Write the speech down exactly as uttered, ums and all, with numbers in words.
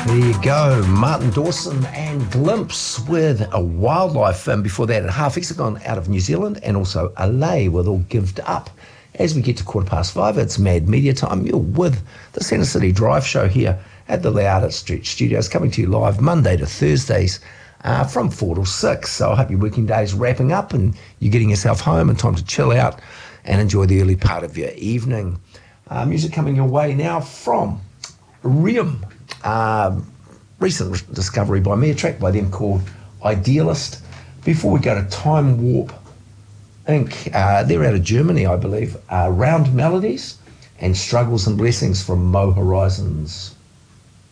There you go, Martin Dawson and Glimpse with a Wildlife. And before that, Half Hexagon out of New Zealand, and also Allay with All Gived Up. As we get to quarter past five, it's Mad Media time. You're with the Centre City Drive Show here at the Louder Street Studios, coming to you live Monday to Thursdays uh, from four till six. So I hope your working day's wrapping up and you're getting yourself home and time to chill out and enjoy the early part of your evening. Uh, music coming your way now from Riem. Uh, recent discovery by me, a track by them called Idealist. Before we go to Time Warp Incorporated, uh, they're out of Germany, I believe, uh, Round Melodies and Struggles and Blessings from Mo Horizons.